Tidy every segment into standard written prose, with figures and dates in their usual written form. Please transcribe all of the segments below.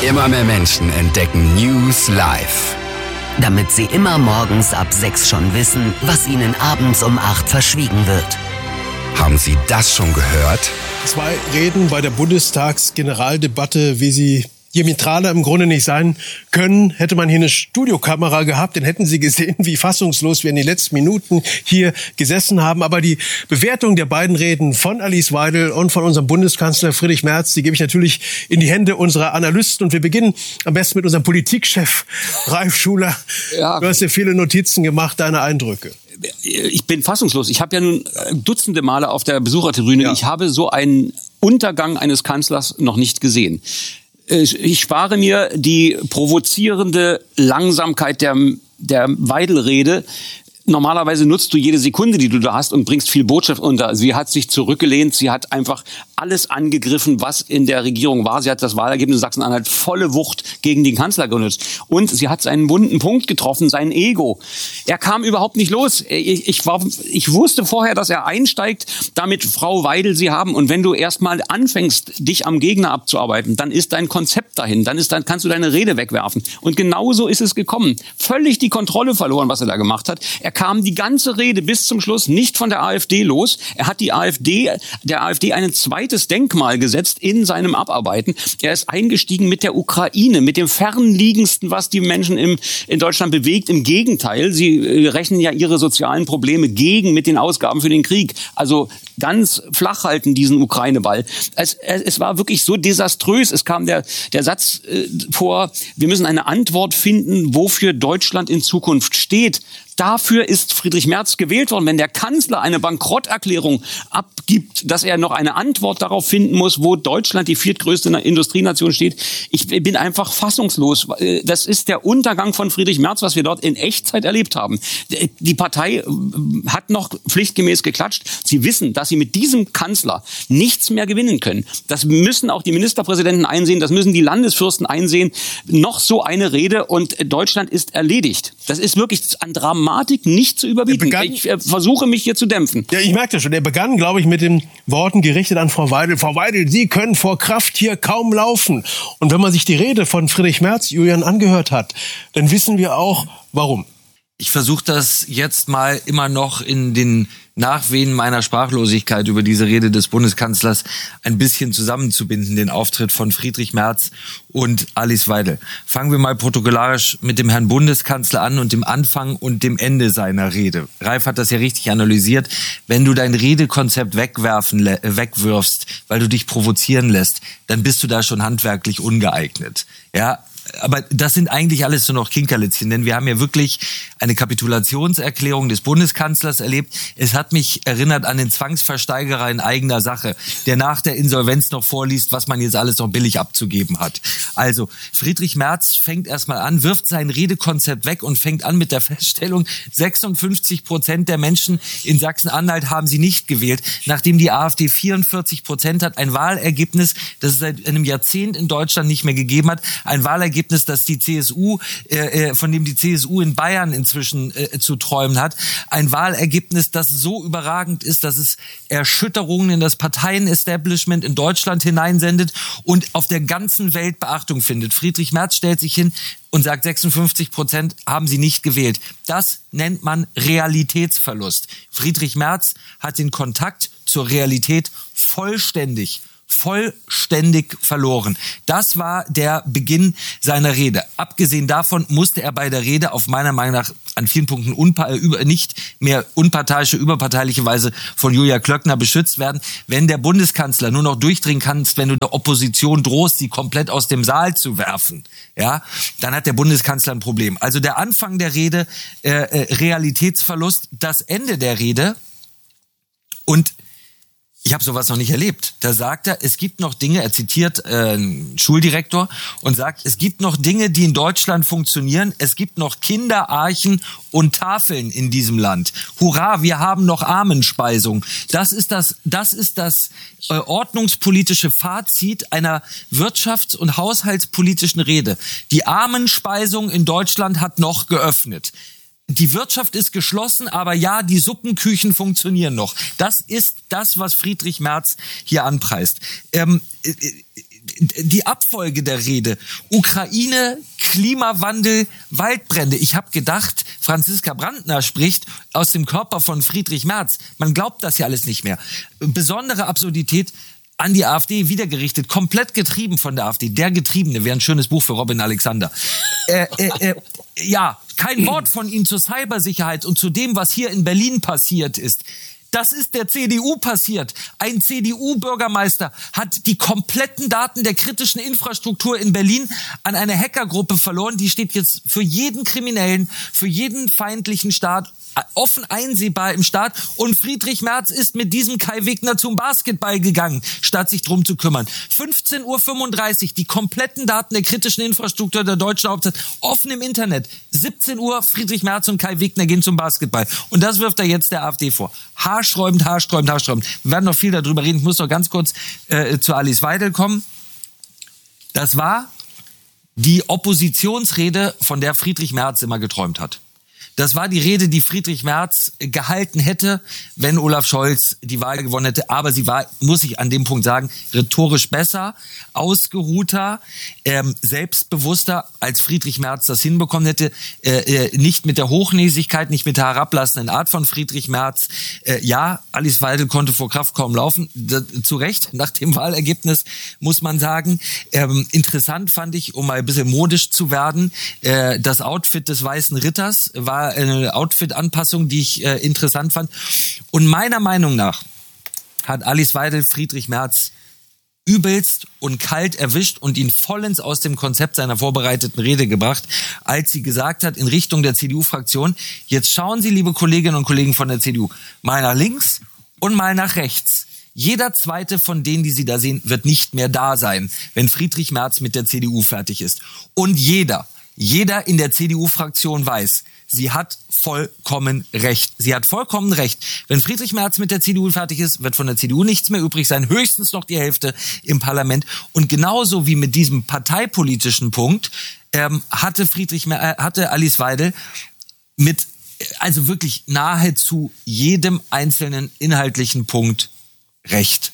Immer mehr Menschen entdecken News live. Damit sie immer morgens ab 6 schon wissen, was ihnen abends um 8 verschwiegen wird. Haben Sie das schon gehört? 2 Reden bei der Bundestagsgeneraldebatte, wie sie diametraler im Grunde nicht sein können. Hätte man hier eine Studiokamera gehabt, dann hätten Sie gesehen, wie fassungslos wir in den letzten Minuten hier gesessen haben. Aber die Bewertung der beiden Reden von Alice Weidel und von unserem Bundeskanzler Friedrich Merz, die gebe ich natürlich in die Hände unserer Analysten. Und wir beginnen am besten mit unserem Politikchef Ralf Schuler. Ja. Du hast ja viele Notizen gemacht, deine Eindrücke. Ich bin fassungslos. Ich habe ja nun dutzende Male auf der Besuchertribüne, ich habe so einen Untergang eines Kanzlers noch nicht gesehen. Ich spare mir die provozierende Langsamkeit der Weidel-Rede. Normalerweise nutzt du jede Sekunde, die du da hast, und bringst viel Botschaft unter. Sie hat sich zurückgelehnt, sie hat einfach alles angegriffen, was in der Regierung war. Sie hat das Wahlergebnis in Sachsen-Anhalt volle Wucht gegen den Kanzler genutzt. Und sie hat seinen wunden Punkt getroffen, sein Ego. Er kam überhaupt nicht los. Ich wusste vorher, dass er einsteigt, damit Frau Weidel sie haben. Und wenn du erstmal anfängst, dich am Gegner abzuarbeiten, dann ist dein Konzept dahin. Dann kannst du deine Rede wegwerfen. Und genauso ist es gekommen. Völlig die Kontrolle verloren, was er da gemacht hat. Er kam die ganze Rede bis zum Schluss nicht von der AfD los. Er hat der AfD ein zweites Denkmal gesetzt in seinem Abarbeiten. Er ist eingestiegen mit der Ukraine, mit dem Fernliegendsten, was die Menschen in Deutschland bewegt. Im Gegenteil, sie rechnen ja ihre sozialen Probleme gegen mit den Ausgaben für den Krieg. Also ganz flach halten diesen Ukraine-Ball. Es war wirklich so desaströs. Es kam der Satz vor, wir müssen eine Antwort finden, wofür Deutschland in Zukunft steht. Dafür ist Friedrich Merz gewählt worden. Wenn der Kanzler eine Bankrotterklärung abgibt, dass er noch eine Antwort darauf finden muss, wo Deutschland, die viertgrößte Industrienation, steht, ich bin einfach fassungslos. Das ist der Untergang von Friedrich Merz, was wir dort in Echtzeit erlebt haben. Die Partei hat noch pflichtgemäß geklatscht. Sie wissen, dass sie mit diesem Kanzler nichts mehr gewinnen können. Das müssen auch die Ministerpräsidenten einsehen, das müssen die Landesfürsten einsehen. Noch so eine Rede und Deutschland ist erledigt. Das ist wirklich an Dramatik nicht zu überbieten. Ich versuche mich hier zu dämpfen. Ja, ich merke das schon. Er begann, glaube ich, mit den Worten gerichtet an Frau Weidel. Frau Weidel, Sie können vor Kraft hier kaum laufen. Und wenn man sich die Rede von Friedrich Merz, Julian, angehört hat, dann wissen wir auch, warum. Ich versuche das jetzt mal immer noch in den Nachwehen meiner Sprachlosigkeit über diese Rede des Bundeskanzlers ein bisschen zusammenzubinden, den Auftritt von Friedrich Merz und Alice Weidel. Fangen wir mal protokollarisch mit dem Herrn Bundeskanzler an und dem Anfang und dem Ende seiner Rede. Ralf hat das ja richtig analysiert. Wenn du dein Redekonzept wegwirfst, weil du dich provozieren lässt, dann bist du da schon handwerklich ungeeignet. Ja, aber das sind eigentlich alles nur noch Kinkerlitzchen, denn wir haben ja wirklich eine Kapitulationserklärung des Bundeskanzlers erlebt. Es hat mich erinnert an den Zwangsversteigerer in eigener Sache, der nach der Insolvenz noch vorliest, was man jetzt alles noch billig abzugeben hat. Also Friedrich Merz fängt erstmal an, wirft sein Redekonzept weg und fängt an mit der Feststellung, 56% der Menschen in Sachsen-Anhalt haben sie nicht gewählt, nachdem die AfD 44% hat. Ein Wahlergebnis, das es seit einem Jahrzehnt in Deutschland nicht mehr gegeben hat. Ein Wahlergebnis, das die CSU, von dem die CSU in Bayern inzwischen zu träumen hat. Ein Wahlergebnis, das so überragend ist, dass es Erschütterungen in das Parteienestablishment in Deutschland hineinsendet und auf der ganzen Welt Beachtung findet. Friedrich Merz stellt sich hin und sagt, 56% haben sie nicht gewählt. Das nennt man Realitätsverlust. Friedrich Merz hat den Kontakt zur Realität vollständig verloren. Das war der Beginn seiner Rede. Abgesehen davon musste er bei der Rede auf meiner Meinung nach an vielen Punkten nicht mehr unparteiische, überparteiliche Weise von Julia Klöckner beschützt werden. Wenn der Bundeskanzler nur noch durchdringen kann, wenn du der Opposition drohst, sie komplett aus dem Saal zu werfen, ja, dann hat der Bundeskanzler ein Problem. Also der Anfang der Rede, Realitätsverlust, das Ende der Rede und ich habe sowas noch nicht erlebt. Da sagt er, es gibt noch Dinge, er zitiert einen Schuldirektor und sagt, es gibt noch Dinge, die in Deutschland funktionieren. Es gibt noch Kinderarchen und Tafeln in diesem Land. Hurra, wir haben noch Armenspeisung. Das ist das ordnungspolitische Fazit einer wirtschafts- und haushaltspolitischen Rede. Die Armenspeisung in Deutschland hat noch geöffnet. Die Wirtschaft ist geschlossen, aber ja, die Suppenküchen funktionieren noch. Das ist das, was Friedrich Merz hier anpreist. die Abfolge der Rede. Ukraine, Klimawandel, Waldbrände. Ich habe gedacht, Franziska Brandner spricht aus dem Körper von Friedrich Merz. Man glaubt das ja alles nicht mehr. Besondere Absurdität an die AfD wiedergerichtet, komplett getrieben von der AfD. Der Getriebene wäre ein schönes Buch für Robin Alexander. Ja, kein Wort von ihm zur Cybersicherheit und zu dem, was hier in Berlin passiert ist. Das ist der CDU passiert. Ein CDU-Bürgermeister hat die kompletten Daten der kritischen Infrastruktur in Berlin an eine Hackergruppe verloren. Die steht jetzt für jeden Kriminellen, für jeden feindlichen Staat offen einsehbar im Staat. Und Friedrich Merz ist mit diesem Kai Wegner zum Basketball gegangen, statt sich drum zu kümmern. 15:35 Uhr, die kompletten Daten der kritischen Infrastruktur der deutschen Hauptstadt offen im Internet. 17 Uhr, Friedrich Merz und Kai Wegner gehen zum Basketball. Und das wirft er jetzt der AfD vor. Haarsträubend, haarsträubend, haarsträubend. Wir werden noch viel darüber reden. Ich muss noch ganz kurz zu Alice Weidel kommen. Das war die Oppositionsrede, von der Friedrich Merz immer geträumt hat. Das war die Rede, die Friedrich Merz gehalten hätte, wenn Olaf Scholz die Wahl gewonnen hätte. Aber sie war, muss ich an dem Punkt sagen, rhetorisch besser, ausgeruhter, selbstbewusster, als Friedrich Merz das hinbekommen hätte. Nicht mit der Hochnäsigkeit, nicht mit der herablassenden Art von Friedrich Merz. Ja, Alice Weidel konnte vor Kraft kaum laufen. Zu Recht, nach dem Wahlergebnis muss man sagen. Interessant fand ich, um mal ein bisschen modisch zu werden, das Outfit des Weißen Ritters war eine Outfit-Anpassung, die ich interessant fand. Und meiner Meinung nach hat Alice Weidel Friedrich Merz übelst und kalt erwischt und ihn vollends aus dem Konzept seiner vorbereiteten Rede gebracht, als sie gesagt hat in Richtung der CDU-Fraktion, jetzt schauen Sie, liebe Kolleginnen und Kollegen von der CDU, mal nach links und mal nach rechts. Jeder zweite von denen, die Sie da sehen, wird nicht mehr da sein, wenn Friedrich Merz mit der CDU fertig ist. Und jeder in der CDU-Fraktion weiß, sie hat vollkommen recht. Sie hat vollkommen recht. Wenn Friedrich Merz mit der CDU fertig ist, wird von der CDU nichts mehr übrig sein, höchstens noch die Hälfte im Parlament. Und genauso wie mit diesem parteipolitischen Punkt hatte Alice Weidel mit also wirklich nahezu jedem einzelnen inhaltlichen Punkt recht.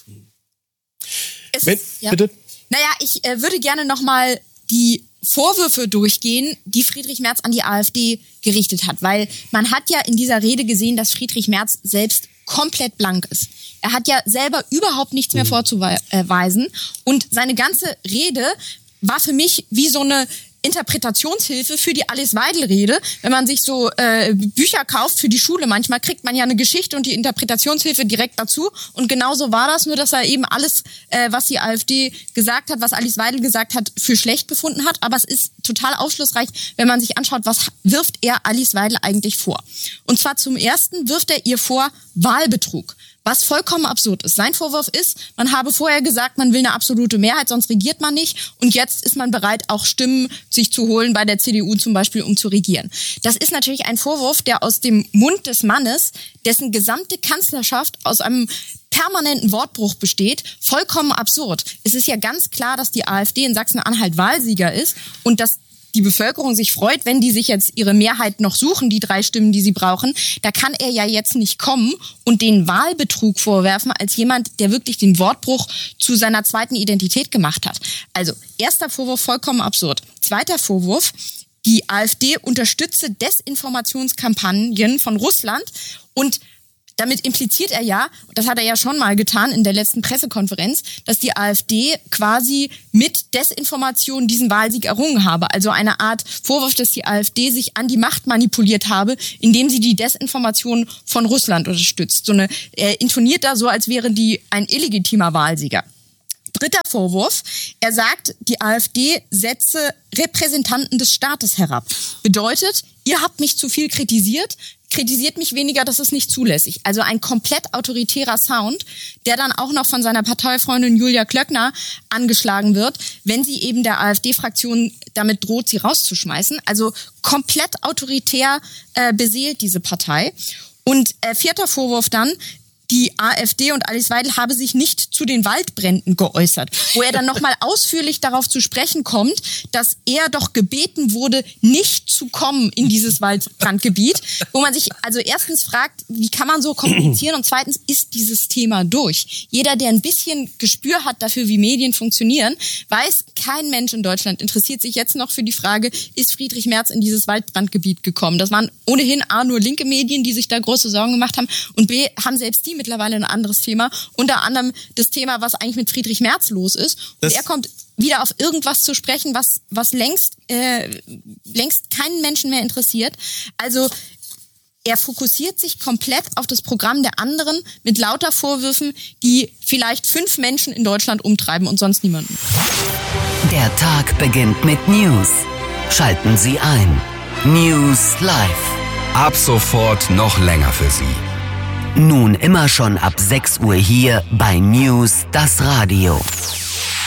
Bitte? Naja, ich würde gerne nochmal die Vorwürfe durchgehen, die Friedrich Merz an die AfD gerichtet hat. Weil man hat ja in dieser Rede gesehen, dass Friedrich Merz selbst komplett blank ist. Er hat ja selber überhaupt nichts mehr vorzuweisen. Und seine ganze Rede war für mich wie so eine Interpretationshilfe für die Alice Weidel-Rede. Wenn man sich so Bücher kauft für die Schule, manchmal kriegt man ja eine Geschichte und die Interpretationshilfe direkt dazu. Und genauso war das, nur dass er eben alles, was die AfD gesagt hat, was Alice Weidel gesagt hat, für schlecht befunden hat. Aber es ist total aufschlussreich, wenn man sich anschaut, was wirft er Alice Weidel eigentlich vor. Und zwar zum Ersten wirft er ihr vor Wahlbetrug. Was vollkommen absurd ist. Sein Vorwurf ist, man habe vorher gesagt, man will eine absolute Mehrheit, sonst regiert man nicht. Und jetzt ist man bereit, auch Stimmen sich zu holen bei der CDU zum Beispiel, um zu regieren. Das ist natürlich ein Vorwurf, der aus dem Mund des Mannes, dessen gesamte Kanzlerschaft aus einem permanenten Wortbruch besteht, vollkommen absurd. Es ist ja ganz klar, dass die AfD in Sachsen-Anhalt Wahlsieger ist und dass die Bevölkerung sich freut, wenn die sich jetzt ihre Mehrheit noch suchen, die 3 Stimmen, die sie brauchen. Da kann er ja jetzt nicht kommen und den Wahlbetrug vorwerfen als jemand, der wirklich den Wortbruch zu seiner zweiten Identität gemacht hat. Also, erster Vorwurf, vollkommen absurd. Zweiter Vorwurf, die AfD unterstütze Desinformationskampagnen von Russland und damit impliziert er ja, das hat er ja schon mal getan in der letzten Pressekonferenz, dass die AfD quasi mit Desinformation diesen Wahlsieg errungen habe. Also eine Art Vorwurf, dass die AfD sich an die Macht manipuliert habe, indem sie die Desinformation von Russland unterstützt. Er intoniert da so, als wäre die ein illegitimer Wahlsieger. Dritter Vorwurf, er sagt, die AfD setze Repräsentanten des Staates herab. Bedeutet, ihr habt mich zu viel kritisiert mich weniger, das ist nicht zulässig. Also ein komplett autoritärer Sound, der dann auch noch von seiner Parteifreundin Julia Klöckner angeschlagen wird, wenn sie eben der AfD-Fraktion damit droht, sie rauszuschmeißen. Also komplett autoritär beseelt diese Partei. Und vierter Vorwurf dann, die AfD und Alice Weidel habe sich nicht zu den Waldbränden geäußert, wo er dann nochmal ausführlich darauf zu sprechen kommt, dass er doch gebeten wurde, nicht zu kommen in dieses Waldbrandgebiet, wo man sich also erstens fragt, wie kann man so kommunizieren und zweitens, ist dieses Thema durch? Jeder, der ein bisschen Gespür hat dafür, wie Medien funktionieren, weiß, kein Mensch in Deutschland interessiert sich jetzt noch für die Frage, ist Friedrich Merz in dieses Waldbrandgebiet gekommen? Das waren ohnehin A, nur linke Medien, die sich da große Sorgen gemacht haben und B, haben selbst die mittlerweile ein anderes Thema, unter anderem das Thema, was eigentlich mit Friedrich Merz los ist. Und er kommt wieder auf irgendwas zu sprechen, was längst keinen Menschen mehr interessiert. Also er fokussiert sich komplett auf das Programm der anderen mit lauter Vorwürfen, die vielleicht 5 Menschen in Deutschland umtreiben und sonst niemanden. Der Tag beginnt mit News. Schalten Sie ein. News Live. Ab sofort noch länger für Sie. Nun immer schon ab 6 Uhr hier bei News, das Radio.